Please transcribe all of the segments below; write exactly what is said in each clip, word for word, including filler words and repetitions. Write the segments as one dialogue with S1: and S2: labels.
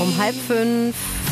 S1: um halb fünf.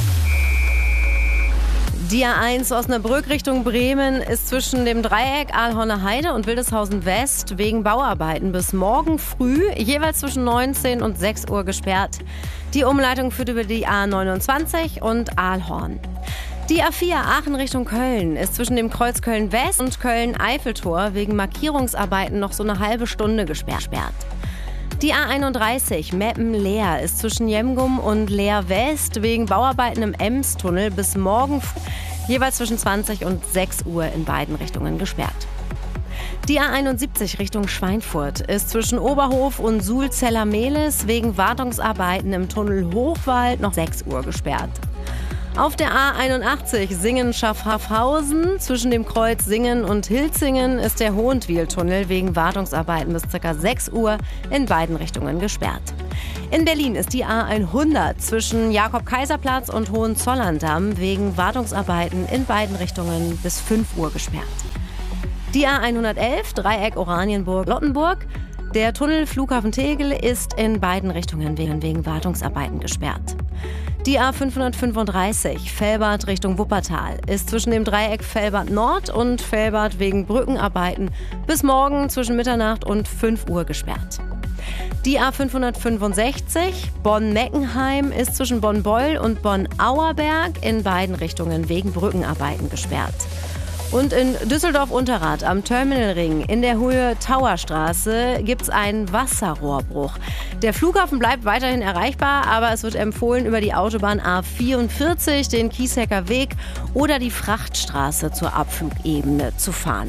S1: Die A eins Osnabrück Richtung Bremen ist zwischen dem Dreieck Ahlhorner Heide und Wildeshausen West wegen Bauarbeiten bis morgen früh jeweils zwischen neunzehn und sechs Uhr gesperrt. Die Umleitung führt über die A neunundzwanzig und Ahlhorn. Die A vier Aachen Richtung Köln ist zwischen dem Kreuz Köln-West und Köln-Eiffeltor wegen Markierungsarbeiten noch so eine halbe Stunde gesperrt. Die A einunddreißig Meppen-Leer ist zwischen Jemgum und Leer-West wegen Bauarbeiten im Emstunnel bis morgen jeweils zwischen zwanzig und sechs Uhr in beiden Richtungen gesperrt. Die A einundsiebzig Richtung Schweinfurt ist zwischen Oberhof und Suhl-Zellermehlis wegen Wartungsarbeiten im Tunnel Hochwald noch sechs Uhr gesperrt. Auf der A einundachtzig Singen-Schaffhausen zwischen dem Kreuz Singen und Hilzingen ist der Hohentwiel-Tunnel wegen Wartungsarbeiten bis ca. sechs Uhr in beiden Richtungen gesperrt. In Berlin ist die A hundert zwischen Jakob-Kaiser-Platz und Hohenzollern-Damm wegen Wartungsarbeiten in beiden Richtungen bis fünf Uhr gesperrt. Die A hundertelf Dreieck Oranienburg-Lottenburg. Der Tunnel Flughafen Tegel ist in beiden Richtungen wegen, wegen Wartungsarbeiten gesperrt. Die A fünfhundertfünfunddreißig Velbert Richtung Wuppertal ist zwischen dem Dreieck Velbert Nord und Velbert wegen Brückenarbeiten bis morgen zwischen Mitternacht und fünf Uhr gesperrt. Die A fünfhundertfünfundsechzig Bonn-Meckenheim ist zwischen Bonn-Beul und Bonn-Auerberg in beiden Richtungen wegen Brückenarbeiten gesperrt. Und in Düsseldorf-Unterrath am Terminalring in der Höhe Tauerstraße gibt es einen Wasserrohrbruch. Der Flughafen bleibt weiterhin erreichbar, aber es wird empfohlen, über die Autobahn A vierundvierzig, den Kiesecker Weg oder die Frachtstraße zur Abflugebene zu fahren.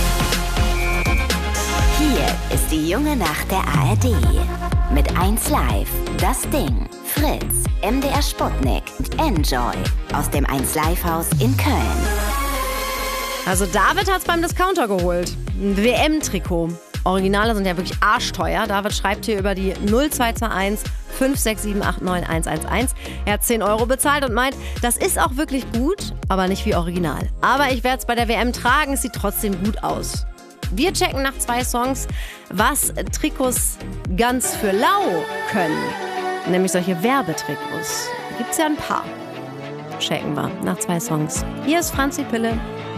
S2: Hier ist die junge Nacht der A R D. Mit eins Live, Das Ding, Fritz, M D R Sputnik und Enjoy aus dem eins Live Haus in Köln.
S1: Also David hat's beim Discounter geholt. Ein W M-Trikot. Originale sind ja wirklich arschteuer. David schreibt hier über die null zwei zwei eins fünf sechs sieben acht neun eins eins eins. Er hat zehn Euro bezahlt und meint, das ist auch wirklich gut, aber nicht wie original. Aber ich werde es bei der W M tragen, es sieht trotzdem gut aus. Wir checken nach zwei Songs, was Trikots ganz für lau können. Nämlich solche Werbetrikots. Da gibt's ja ein paar. Checken wir nach zwei Songs. Hier ist Franzi Pille.